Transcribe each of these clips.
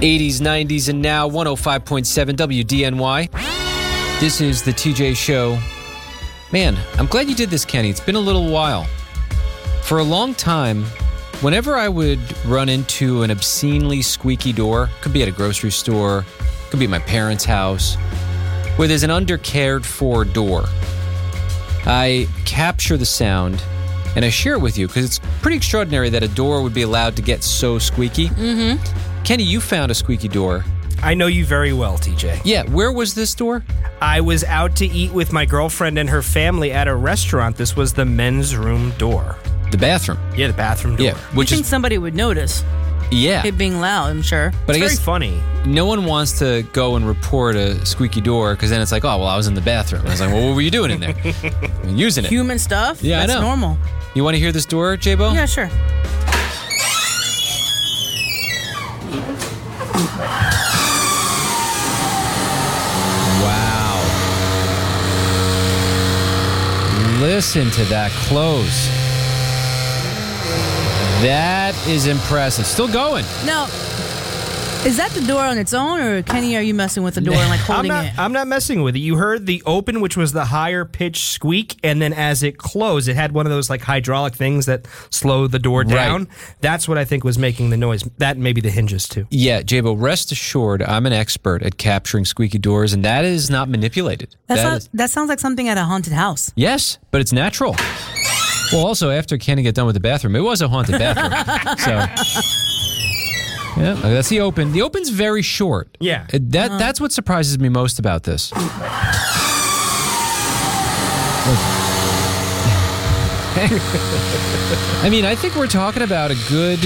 80s, 90s, and now 105.7 WDNY. This is the TJ Show. Man, I'm glad you did this, Kenny. It's been a little while. For a long time, whenever I would run into an obscenely squeaky door, could be at a grocery store, could be at my parents' house, where there's an undercared for door, I capture the sound and I share it with you because it's pretty extraordinary that a door would be allowed to get so squeaky. Mm-hmm. Kenny, you found a squeaky door. I know you very well, TJ. Yeah, where was this door? I was out to eat with my girlfriend and her family at a restaurant. This was the men's room door. The bathroom. Yeah, the bathroom door. Yeah, which I think somebody would notice. Yeah. It being loud, I'm sure. But It's I guess very funny. no one wants to go and report a squeaky door because then it's like, oh, well, I was in the bathroom. And I was like, well, what were you doing in there? Using it. Human stuff? Yeah, That's I know. normal. You want to hear this door, J-Bo? Yeah, sure. Wow. Listen to that close. That is impressive. Still going. Now, is that the door on its own, or Kenny, are you messing with the door and like holding it? I'm not messing with it. You heard the open, which was the higher pitched squeak, and then as it closed, it had one of those like hydraulic things that slow the door down. Right. That's what I think was making the noise. That and maybe the hinges too. Yeah, J-Bo, rest assured, I'm an expert at capturing squeaky doors, and that is not manipulated. That sounds like something at a haunted house. Yes, but it's natural. Well, also, after Kenny got done with the bathroom, it was a haunted bathroom. Yeah, that's the open. The open's very short. Yeah. That's what surprises me most about this. I mean, I think we're talking about a good,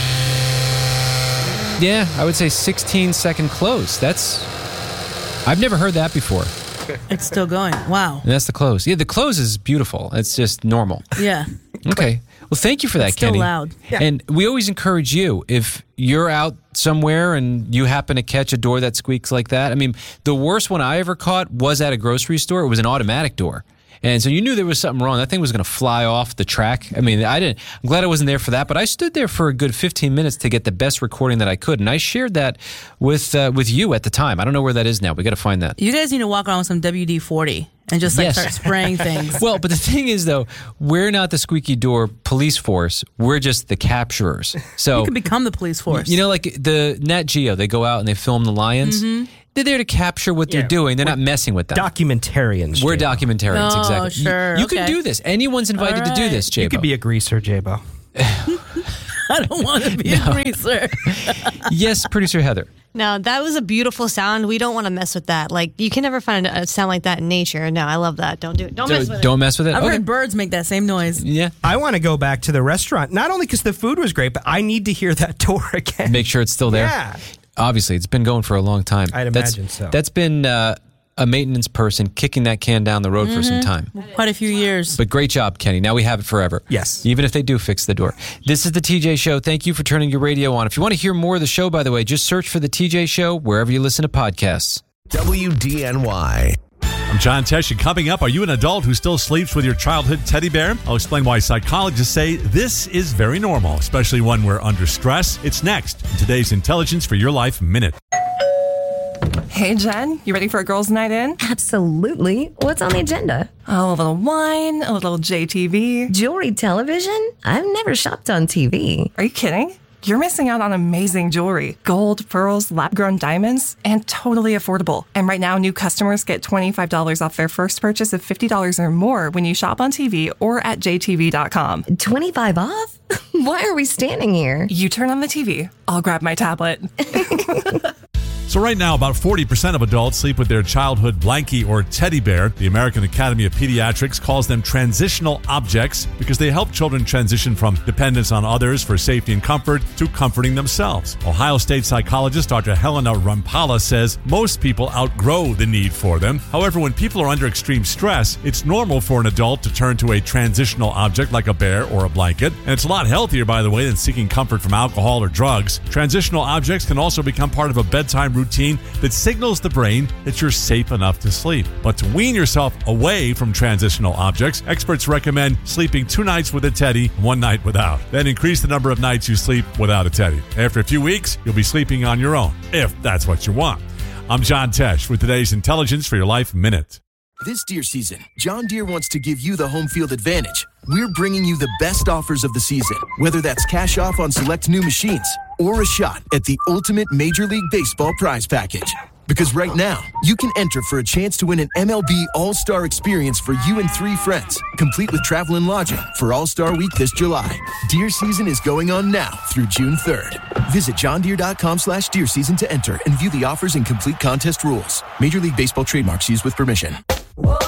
I would say 16-second close. I've never heard that before. It's still going. Wow. And that's the close. Yeah, the close is beautiful. It's just normal. Yeah. Okay. Well, thank you for that, It's still Kenny. loud. Yeah. And we always encourage you, if you're out somewhere and you happen to catch a door that squeaks like that. I mean, the worst one I ever caught was at a grocery store. It was an automatic door. And so you knew there was something wrong. That thing was going to fly off the track. I mean, I'm glad I wasn't there for that, but I stood there for a good 15 minutes to get the best recording that I could. And I shared that with you at the time. I don't know where that is now. We got to find that. You guys need to walk around with some WD-40 and just Yes. start spraying things. Well, but the thing is, though, we're not the squeaky door police force. We're just the capturers. So You can become the police force. You know, like the Nat Geo, they go out and they film the lions. Mm-hmm. They're there to capture what they're doing. They're not messing with them. Documentarians. We're J-Bo. documentarians, Oh, exactly. sure, You can okay. do this. Anyone's invited to do right. this, J-Bo. You could be a greaser, J-Bo. I don't want to be a greaser. Yes, producer Heather. No, that was a beautiful sound. We don't want to mess with that. Like, you can never find a sound like that in nature. No, I love that. Don't do it. Don't mess with it. Don't mess with it? I've Okay. heard birds make that same noise. Yeah. I want to go back to the restaurant, not only because the food was great, but I need to hear that door again. Make sure it's still there. Yeah. Obviously, it's been going for a long time. I'd imagine so. That's been a maintenance person kicking that can down the road for some time. Quite a few years. But great job, Kenny. Now we have it forever. Yes. Even if they do fix the door. This is the TJ Show. Thank you for turning your radio on. If you want to hear more of the show, by the way, just search for the TJ Show wherever you listen to podcasts. WDNY. I'm John Tesh, and coming up, are you an adult who still sleeps with your childhood teddy bear? I'll explain why psychologists say this is very normal, especially when we're under stress. It's next in today's Intelligence for Your Life Minute. Hey, Jen, you ready for a girls' night in? Absolutely. What's on the agenda? Oh, a little wine, a little JTV. Jewelry television? I've never shopped on TV. Are you kidding? You're missing out on amazing jewelry. Gold, pearls, lab-grown diamonds, and totally affordable. And right now, new customers get $25 off their first purchase of $50 or more when you shop on TV or at jtv.com. 25 off? Why are we standing here? You turn on the TV, I'll grab my tablet. So right now, about 40% of adults sleep with their childhood blankie or teddy bear. The American Academy of Pediatrics calls them transitional objects because they help children transition from dependence on others for safety and comfort to comforting themselves. Ohio State psychologist Dr. Helena Rampala says most people outgrow the need for them. However, when people are under extreme stress, it's normal for an adult to turn to a transitional object like a bear or a blanket. And it's a lot healthier, by the way, than seeking comfort from alcohol or drugs. Transitional objects can also become part of a bedtime routine routine that signals the brain that you're safe enough to sleep. But to wean yourself away from transitional objects, experts recommend sleeping 2 nights with a teddy, 1 night without. Then increase the number of nights you sleep without a teddy. After a few weeks, you'll be sleeping on your own, if that's what you want. I'm John Tesh with today's Intelligence for Your Life Minute. This deer season, John Deere wants to give you the home field advantage. We're bringing you the best offers of the season, whether that's cash off on select new machines or a shot at the ultimate Major League Baseball prize package. Because right now, you can enter for a chance to win an MLB All-Star experience for you and 3 friends, complete with travel and lodging for All-Star Week this July. Deer season is going on now through June 3rd. Visit johndeere.com/deer season to enter and view the offers and complete contest rules. Major League Baseball trademarks used with permission.